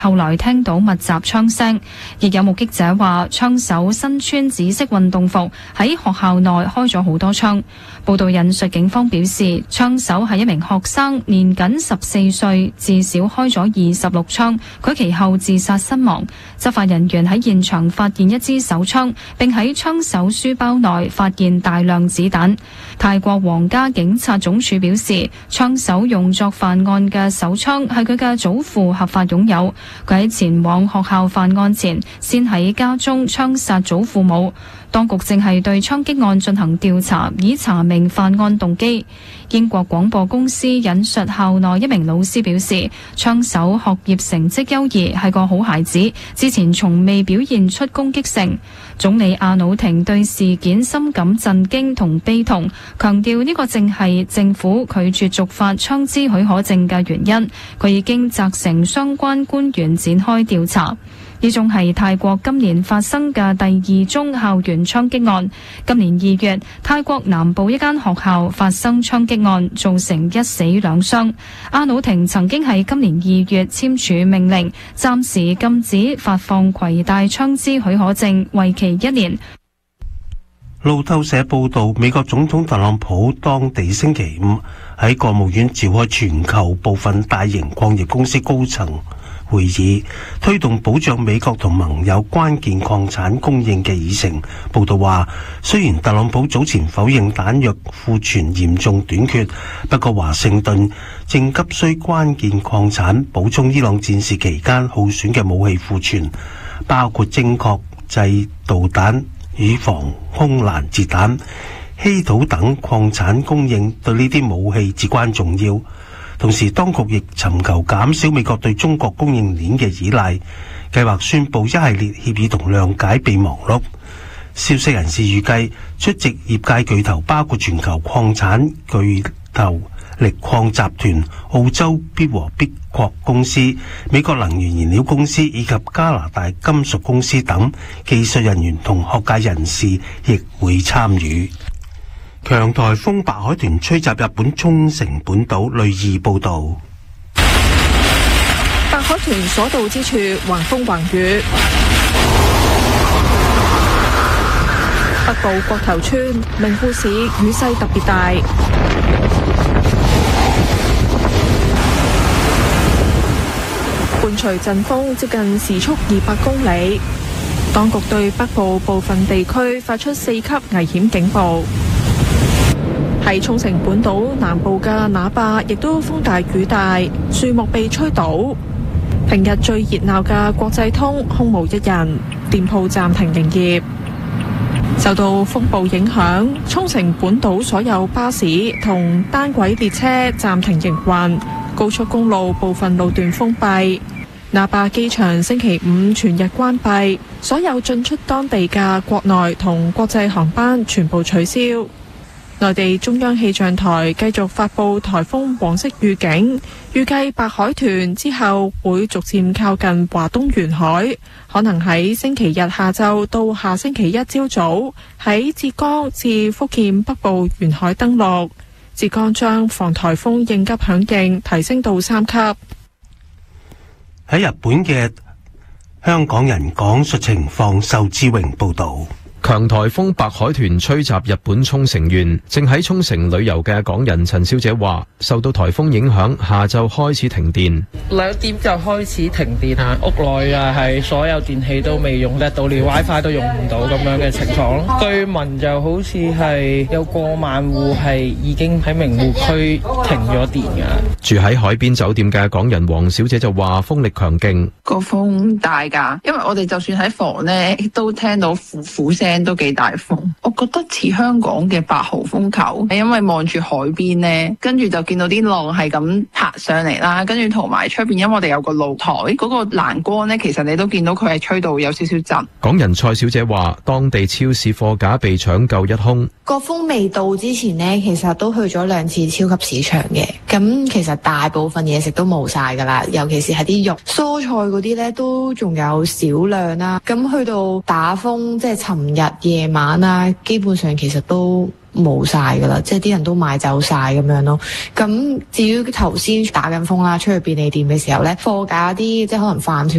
後來聽到密集槍聲，亦有目擊者話槍手身穿紫色運動服喺學校內開咗好多槍。報道引述警方表示，槍手係一名學生，年僅14歲，至少開咗26槍，佢其後自殺身亡。執法人員喺現場發現一支手槍，並喺槍手書包內發現大量子彈。泰國皇家警察總署表示，槍手用作犯案嘅手槍係佢嘅祖父合法擁有。佢喺前往學校犯案前，先喺家中槍殺祖父母。當局正係對槍擊案進行調查，以查明犯案動機。英國廣播公司引述校內一名老師表示，槍手學業成績優異，係個好孩子，之前從未表現出攻擊性。總理阿努廷對事件深感震驚同悲痛，強調呢個正係政府拒絕續發槍支許可證嘅原因。佢已經責成相關官員展開調查。呢宗係泰國今年發生嘅第2宗校園槍擊案。今年2月，泰國南部一間學校發生槍擊案，造成1死2傷。阿努廷曾經喺今年2月簽署命令，暫時禁止發放攜帶槍支許可證，為期1年。 路透社報道，美國總統特朗普當地星期5喺國務院召開全球部分大型礦業公司高層會議，推動保障美國同盟友關鍵礦產供應嘅議程。報道話，雖然特朗普早前否認彈藥庫存嚴重短缺，不過華盛頓正急需關鍵礦產補充伊朗戰事期間耗損嘅武器庫存，包括精確制導彈與防空攔截彈、稀土等礦產供應對呢啲武器至關重要。同時，當局亦尋求減少美國對中國供應鏈嘅依賴，計劃宣布一系列協議同諒解備忘錄。消息人士預計，出席業界巨頭包括全球礦產巨頭力礦集團、澳洲必和必礦公司、美國能源燃料公司以及加拿大金屬公司等技術人員同學界人士亦會參與。強颱風白海豚吹襲日本沖繩本島，雷異報道。 白海豚所到之處，橫風橫雨。北部國頭村名護市雨勢特別大，伴隨陣風接近時速200公里。當局對北部部分地區發出4級危險警報。喺沖繩本島南部嘅那霸亦都風大雨大，樹木被吹倒。平日最熱鬧嘅國際通空無一人，店鋪暫停營業。受到風暴影響，沖繩本島所有巴士同單軌列車暫停營運，高速公路部分路段封閉。那霸機場星期5全日關閉，所有進出當地嘅國內同國際航班全部取消。內地中央氣象台繼續發佈颱風黃色預警，預計白海豚之後會逐漸靠近華東沿海，可能喺星期日下晝到下星期一朝早喺浙江至福建北部沿海登陸。浙江將防颱風應急響應提升到3級。 喺日本嘅香港人講述情況，仇志榮報導。 強颱風白海豚吹襲日本沖繩縣，正喺沖繩旅遊嘅港人陳小姐話，受到颱風影響，下晝開始停電。 2點就開始停電啊！屋內啊係所有電器都未用得到，連 WiFi 都用唔到咁樣嘅情況。據聞就好似係有過萬戶係已經喺名護區停咗電㗎。 住喺海邊酒店嘅港人黃小姐就話，風力強勁， 個風大㗎，因為我哋就算喺房呢，都聽到呼聲。都幾大風，我覺得似香港嘅8號風球，因為望住海邊呢，跟住就見到啲浪係咁拍上嚟啦，跟住同埋出邊，因為我哋有個露台，嗰個欄杆呢，其實你都見到佢係吹到有少少震。 港人蔡小姐話，當地超市貨架被搶購一空。 個風未到之前呢，其實都去咗2次超級市場嘅，咁其實大部分嘢食都冇晒噶啦，尤其是係啲肉、蔬菜嗰啲呢，都仲有少量啦。咁去到打風，即係尋日夜晚啊，基本上其實都冇晒噶啦，即係啲人都買走晒咁樣咯。咁至於頭先打緊風啦，出去便利店嘅時候呢，貨架啲即係可能飯團